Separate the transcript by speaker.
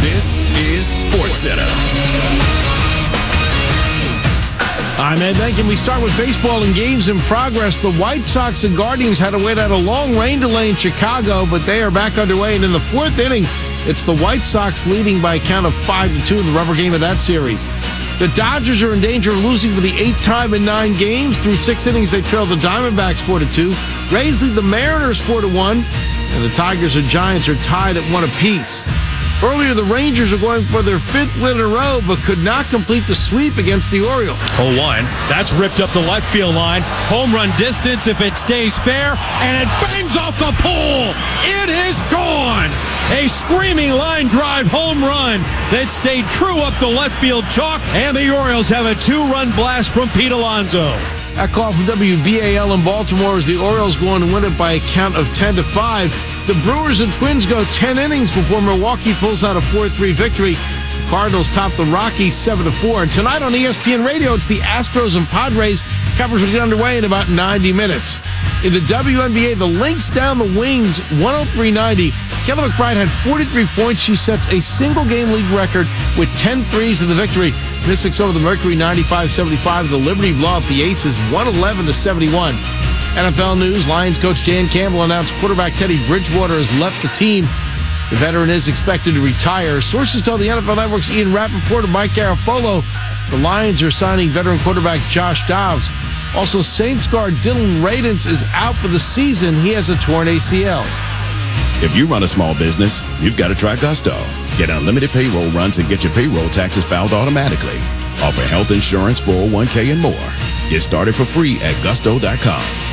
Speaker 1: This is SportsCenter.
Speaker 2: I'm Ed Benkin. We start with baseball and games in progress. The White Sox and Guardians had to wait out a long rain delay in Chicago, but they are back underway. And in the fourth inning, it's the White Sox leading by a count of 5-2 in the rubber game of that series. The Dodgers are in danger of losing for the 8th time in 9 games. Through 6 innings, they trail the Diamondbacks 4-2. Rays lead the Mariners 4-1. And the Tigers and Giants are tied at 1 apiece. Earlier, the Rangers are going for their 5th win in a row, but could not complete the sweep against the Orioles.
Speaker 3: 0-1. That's ripped up the left field line. Home run distance if it stays fair, and it bangs off the pole. It is gone. A screaming line drive home run that stayed true up the left field chalk, and the Orioles have a 2-run blast from Pete Alonso.
Speaker 2: That call from WBAL in Baltimore as the Orioles go on to win it by a count of 10-5. The Brewers and Twins go 10 innings before Milwaukee pulls out a 4-3 victory. Cardinals top the Rockies 7-4. And tonight on ESPN Radio, it's the Astros and Padres. Coverage will get underway in about 90 minutes. In the WNBA, the Lynx down the Wings 103-90. Kelly McBride had 43 points. She sets a single-game league record with 10 threes in the victory. Mystics over the Mercury 95-75. The Liberty blow up the Aces 111-71. NFL news, Lions coach Dan Campbell announced quarterback Teddy Bridgewater has left the team. The veteran is expected to retire. Sources tell the NFL Network's Ian Rappaport and Mike Garafolo the Lions are signing veteran quarterback Josh Dobbs. Also, Saints guard Dylan Radins is out for the season. He has a torn ACL.
Speaker 1: If you run a small business, you've got to try Gusto. Get unlimited payroll runs and get your payroll taxes filed automatically. Offer health insurance, 401k, and more. Get started for free at gusto.com.